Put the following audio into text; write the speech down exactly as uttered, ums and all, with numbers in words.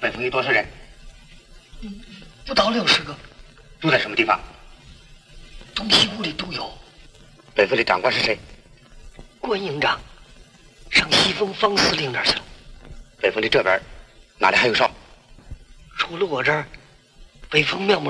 北风有多少人？ 嗯，不到六十个。 住在什么地方？ 东西屋里都有。 北风的长官是谁？ 关营长，上西风方司令那儿去了。 北风的这边哪里还有哨？ 除了我这儿，北风庙门